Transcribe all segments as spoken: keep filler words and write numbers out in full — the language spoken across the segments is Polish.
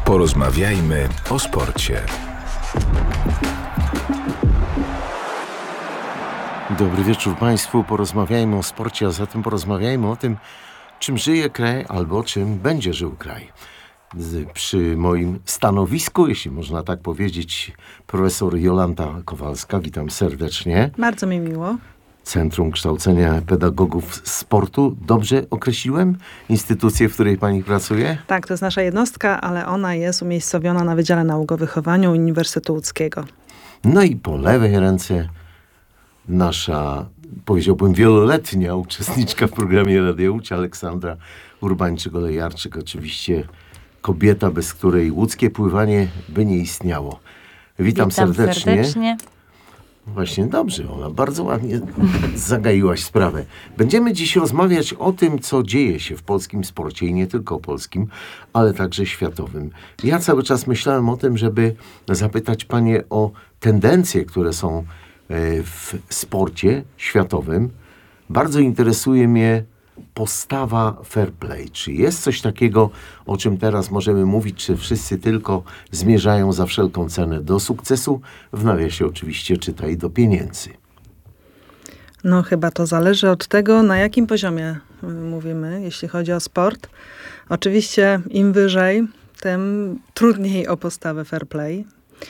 Porozmawiajmy o sporcie. Dobry wieczór Państwu. Porozmawiajmy o sporcie, a zatem porozmawiajmy o tym, czym żyje kraj albo czym będzie żył kraj. Przy moim stanowisku, jeśli można tak powiedzieć, profesor Jolanta Kowalska. Witam serdecznie. Bardzo mi miło. Centrum Kształcenia Pedagogów Sportu. Dobrze określiłem instytucję, w której pani pracuje? Tak, to jest nasza jednostka, ale ona jest umiejscowiona na Wydziale Nauk o Wychowaniu Uniwersytetu Łódzkiego. No i po lewej ręce nasza, powiedziałbym, wieloletnia uczestniczka w programie Radio Łódź, Aleksandra Urbańczyk-Olejarczyk. Oczywiście kobieta, bez której łódzkie pływanie by nie istniało. Witam, Witam serdecznie. serdecznie. Właśnie, dobrze, Ola, bardzo ładnie zagaiłaś sprawę. Będziemy dziś rozmawiać o tym, co dzieje się w polskim sporcie i nie tylko polskim, ale także światowym. Ja cały czas myślałem o tym, żeby zapytać panie o tendencje, które są w sporcie światowym. Bardzo interesuje mnie postawa fair play. Czy jest coś takiego, o czym teraz możemy mówić, czy wszyscy tylko zmierzają za wszelką cenę do sukcesu? W nawiasie oczywiście czytaj do pieniędzy. No chyba to zależy od tego, na jakim poziomie mówimy, jeśli chodzi o sport. Oczywiście im wyżej, tym trudniej o postawę fair play.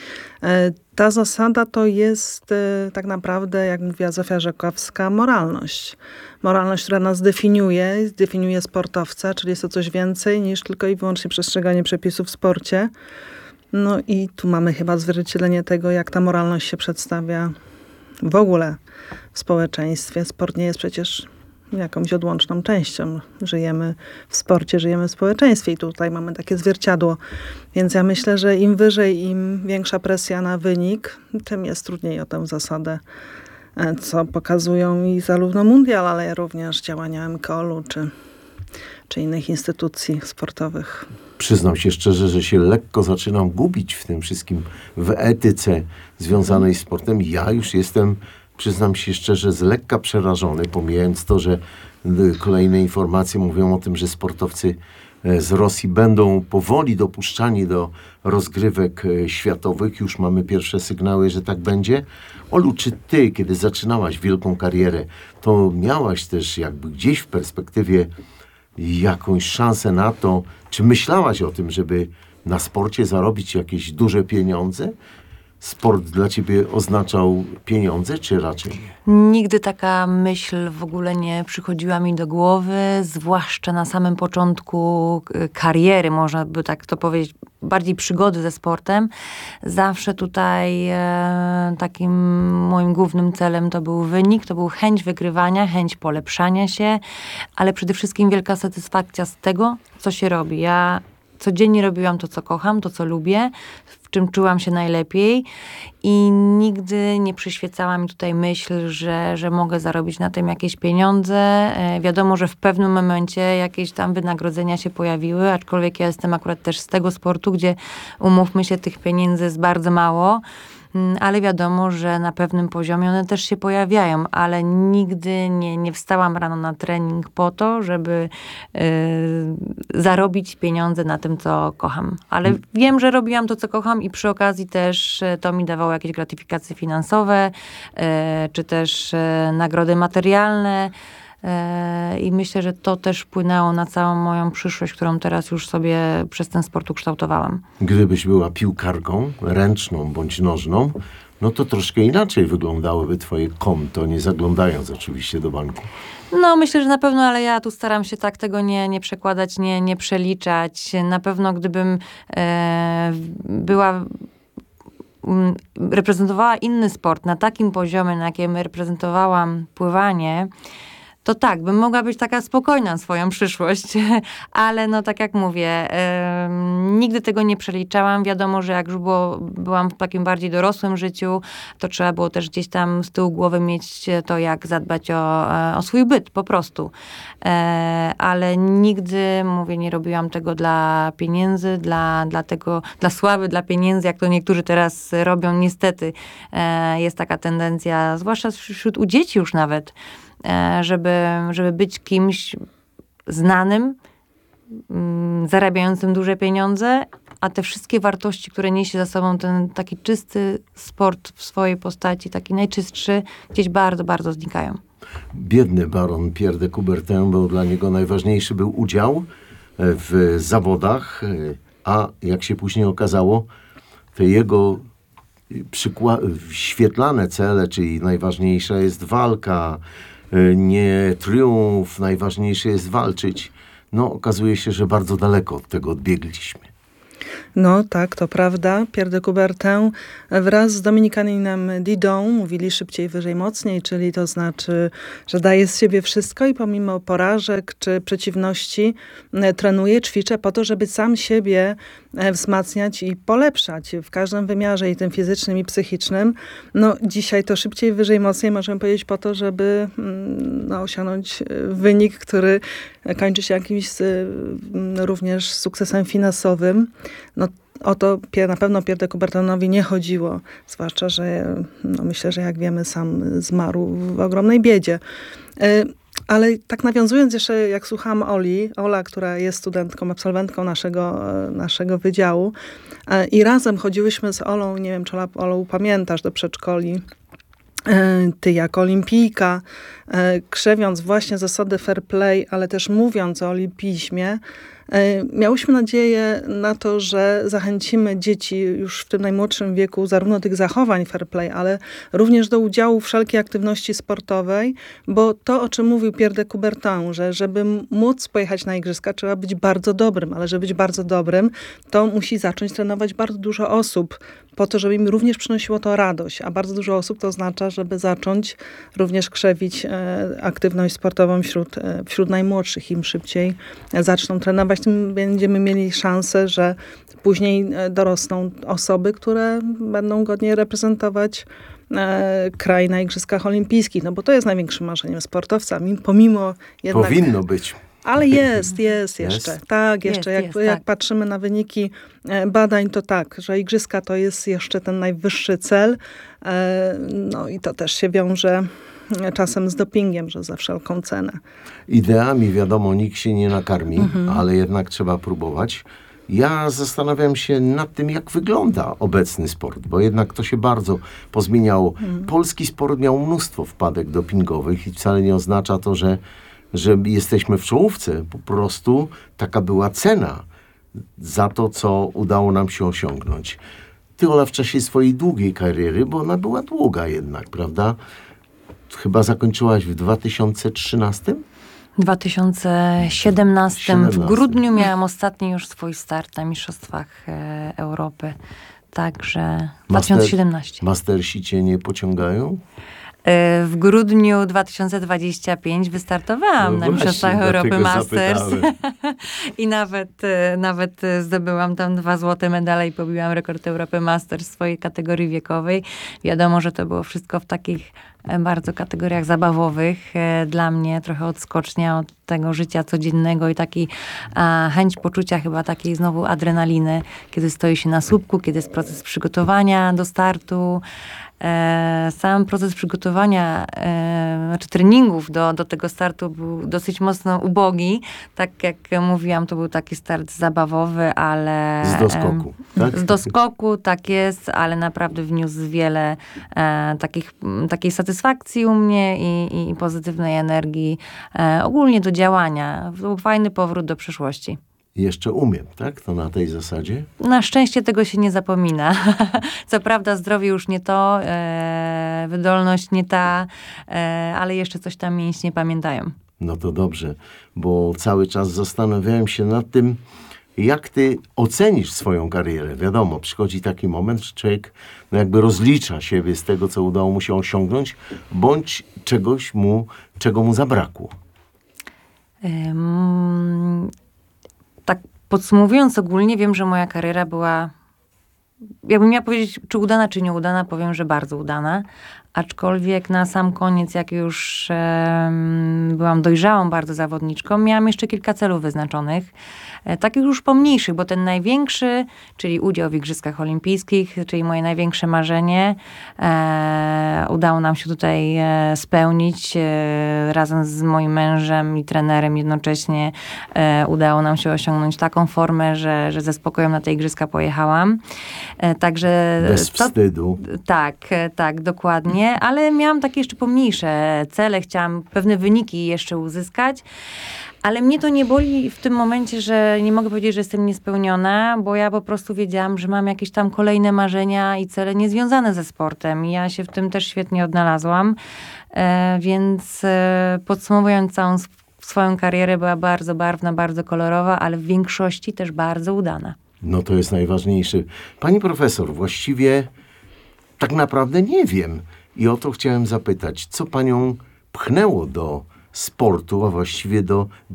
Ta zasada to jest tak naprawdę, jak mówiła Zofia Rzekowska, moralność. Moralność, która nas definiuje, definiuje sportowca, czyli jest to coś więcej niż tylko i wyłącznie przestrzeganie przepisów w sporcie. No i tu mamy chyba zwierciadlenie tego, jak ta moralność się przedstawia w ogóle w społeczeństwie. Sport nie jest przecież jakąś odłączną częścią. Żyjemy w sporcie, żyjemy w społeczeństwie i tutaj mamy takie zwierciadło. Więc ja myślę, że im wyżej, im większa presja na wynik, tym jest trudniej o tę zasadę, co pokazują i zarówno mundial, ale również działania M K O L-u czy, czy innych instytucji sportowych. Przyznam się szczerze, że się lekko zaczynam gubić w tym wszystkim, w etyce związanej z sportem. Ja już jestem, przyznam się szczerze, z lekka przerażony, pomijając to, że kolejne informacje mówią o tym, że sportowcy z Rosji będą powoli dopuszczani do rozgrywek światowych. Już mamy pierwsze sygnały, że tak będzie. Olu, czy ty, kiedy zaczynałaś wielką karierę, to miałaś też jakby gdzieś w perspektywie jakąś szansę na to, czy myślałaś o tym, żeby na sporcie zarobić jakieś duże pieniądze? Sport dla ciebie oznaczał pieniądze, czy raczej nie? Nigdy taka myśl w ogóle nie przychodziła mi do głowy, zwłaszcza na samym początku kariery, można by tak to powiedzieć, bardziej przygody ze sportem. Zawsze tutaj e, takim moim głównym celem to był wynik, to był chęć wygrywania, chęć polepszania się, ale przede wszystkim wielka satysfakcja z tego, co się robi. Ja codziennie robiłam to, co kocham, to, co lubię, w czym czułam się najlepiej i nigdy nie przyświecała mi tutaj myśl, że, że mogę zarobić na tym jakieś pieniądze. E, wiadomo, że w pewnym momencie jakieś tam wynagrodzenia się pojawiły, aczkolwiek ja jestem akurat też z tego sportu, gdzie umówmy się, tych pieniędzy jest bardzo mało. Ale wiadomo, że na pewnym poziomie one też się pojawiają, ale nigdy nie, nie wstałam rano na trening po to, żeby y, zarobić pieniądze na tym, co kocham. Ale hmm. wiem, że robiłam to, co kocham i przy okazji też to mi dawało jakieś gratyfikacje finansowe, y, czy też y, nagrody materialne. I myślę, że to też wpłynęło na całą moją przyszłość, którą teraz już sobie przez ten sport ukształtowałam. Gdybyś była piłkarką ręczną bądź nożną, no to troszkę inaczej wyglądałoby twoje konto, nie zaglądając oczywiście do banku. No myślę, że na pewno, ale ja tu staram się tak tego nie, nie przekładać, nie, nie przeliczać. Na pewno gdybym e, była... reprezentowała inny sport na takim poziomie, na jakim reprezentowałam pływanie, to tak, bym mogła być taka spokojna na swoją przyszłość, ale no tak jak mówię, yy, nigdy tego nie przeliczałam. Wiadomo, że jak już było, byłam w takim bardziej dorosłym życiu, to trzeba było też gdzieś tam z tyłu głowy mieć to, jak zadbać o, o swój byt, po prostu. Yy, ale nigdy, mówię, nie robiłam tego dla pieniędzy, dla, dla tego, dla sławy, dla pieniędzy, jak to niektórzy teraz robią. Niestety yy, jest taka tendencja, zwłaszcza wśród u dzieci już nawet, żeby, żeby być kimś znanym, zarabiającym duże pieniądze, a te wszystkie wartości, które niesie za sobą ten taki czysty sport w swojej postaci, taki najczystszy, gdzieś bardzo, bardzo znikają. Biedny baron Pierre de Coubertin, bo dla niego najważniejszy był udział w zawodach, a jak się później okazało, te jego przykła- świetlane cele, czyli najważniejsza jest walka, nie triumf, najważniejsze jest walczyć. No, okazuje się, że bardzo daleko od tego odbiegliśmy. No tak, to prawda. Pierre de Coubertin wraz z Dominikaninem Didon mówili szybciej, wyżej, mocniej, czyli to znaczy, że daje z siebie wszystko i pomimo porażek czy przeciwności e, trenuje, ćwiczę po to, żeby sam siebie e, wzmacniać i polepszać w każdym wymiarze, i tym fizycznym, i psychicznym. No dzisiaj to szybciej, wyżej, mocniej możemy powiedzieć po to, żeby mm, no, osiągnąć wynik, który kończy się jakimś e, również sukcesem finansowym. No, o to na pewno Pierre de Coubertinowi nie chodziło. Zwłaszcza, że no myślę, że jak wiemy, sam zmarł w ogromnej biedzie. Ale tak nawiązując jeszcze, jak słuchałam Oli, Ola, która jest studentką, absolwentką naszego, naszego wydziału i razem chodziłyśmy z Olą, nie wiem, czy Ola, Olą pamiętasz, do przedszkoli. Ty jako olimpijka, krzewiąc właśnie zasady fair play, ale też mówiąc o olimpizmie, miałyśmy nadzieję na to, że zachęcimy dzieci już w tym najmłodszym wieku zarówno do tych zachowań fair play, ale również do udziału w wszelkiej aktywności sportowej, bo to, o czym mówił Pierre de Coubertin, że żeby móc pojechać na igrzyska, trzeba być bardzo dobrym, ale żeby być bardzo dobrym, to musi zacząć trenować bardzo dużo osób, po to, żeby im również przynosiło to radość, a bardzo dużo osób to oznacza, żeby zacząć również krzewić e, aktywność sportową wśród, e, wśród najmłodszych. Im szybciej e, zaczną trenować, tym będziemy mieli szansę, że później e, dorosną osoby, które będą godnie reprezentować e, kraj na Igrzyskach Olimpijskich. No bo to jest największym marzeniem sportowca, pomimo jednak... Powinno być. Ale jest, jest jeszcze. Jest? Tak, jeszcze. Jest, jak, jest, jak tak. patrzymy na wyniki badań, to tak, że igrzyska to jest jeszcze ten najwyższy cel. No i to też się wiąże czasem z dopingiem, że za wszelką cenę. Ideami, wiadomo, nikt się nie nakarmi, Mhm. ale jednak trzeba próbować. Ja zastanawiam się nad tym, jak wygląda obecny sport, bo jednak to się bardzo pozmieniało. Mhm. Polski sport miał mnóstwo wpadek dopingowych i wcale nie oznacza to, że że jesteśmy w czołówce. Po prostu taka była cena za to, co udało nam się osiągnąć. Ty, Ola, w czasie swojej długiej kariery, bo ona była długa jednak, prawda? Chyba zakończyłaś w dwa tysiące trzynastym? W dwa tysiące siedemnastym w siedemnastym. grudniu miałam ostatni już swój start na Mistrzostwach e, Europy. Także dwa tysiące siedemnasty. Mastersi cię nie pociągają? E, W grudniu dwa tysiące dwudziestym piątym wystartowałam No na właśnie, Mistrzostwach Europy dlatego Masters. zapytałem. I nawet, e, nawet e, zdobyłam tam dwa złote medale i pobiłam rekord Europy Masters w swojej kategorii wiekowej. Wiadomo, że to było wszystko w takich e, bardzo kategoriach zabawowych. E, Dla mnie trochę odskocznia od tego życia codziennego i taki a, chęć poczucia chyba takiej znowu adrenaliny, kiedy stoi się na słupku, kiedy jest proces przygotowania do startu. E, sam proces przygotowania, e, znaczy treningów do, do tego startu był dosyć mocno ubogi. Tak jak mówiłam, to był taki start zabawowy, ale... Z doskoku, tak? Z doskoku, tak jest, ale naprawdę wniósł wiele e, takich, takiej satysfakcji u mnie i, i pozytywnej energii e, ogólnie do działania. To był fajny powrót do przeszłości. Jeszcze umiem, tak? To na tej zasadzie? Na szczęście tego się nie zapomina. Co prawda zdrowie już nie to, e, wydolność nie ta, e, ale jeszcze coś tam mięśnie pamiętają. No to dobrze, bo cały czas zastanawiałem się nad tym, jak ty ocenisz swoją karierę. Wiadomo, przychodzi taki moment, że człowiek no jakby rozlicza siebie z tego, co udało mu się osiągnąć, bądź czegoś mu, czego mu zabrakło. Ym, tak podsumowując ogólnie, wiem, że moja kariera była jakbym miała powiedzieć, czy udana, czy nieudana, powiem, że bardzo udana. Aczkolwiek na sam koniec, jak już e, byłam dojrzałą bardzo zawodniczką, miałam jeszcze kilka celów wyznaczonych. E, takich już pomniejszych, bo ten największy, czyli udział w Igrzyskach Olimpijskich, czyli moje największe marzenie, e, udało nam się tutaj e, spełnić. E, razem z moim mężem i trenerem jednocześnie e, udało nam się osiągnąć taką formę, że, że ze spokojem na te Igrzyska pojechałam. E, także Bez to, wstydu. Tak, e, tak, dokładnie. Ale miałam takie jeszcze pomniejsze cele. Chciałam pewne wyniki jeszcze uzyskać. Ale mnie to nie boli w tym momencie, że nie mogę powiedzieć, że jestem niespełniona, bo ja po prostu wiedziałam, że mam jakieś tam kolejne marzenia i cele niezwiązane ze sportem. I ja się w tym też świetnie odnalazłam. E, więc e, podsumowując całą sw- swoją karierę, była bardzo barwna, bardzo kolorowa, ale w większości też bardzo udana. No to jest najważniejsze. Pani profesor, właściwie tak naprawdę nie wiem. I o to chciałem zapytać, co panią pchnęło do sportu, a właściwie do